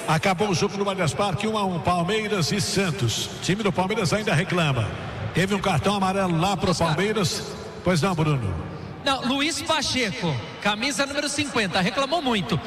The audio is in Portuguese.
Acabou o jogo no Allianz Parque, 1-1, Palmeiras e Santos. O time do Palmeiras ainda reclama. Teve um cartão amarelo lá pro Palmeiras. Pois não, Bruno? Não, Luiz Pacheco, camisa número 50, reclamou muito.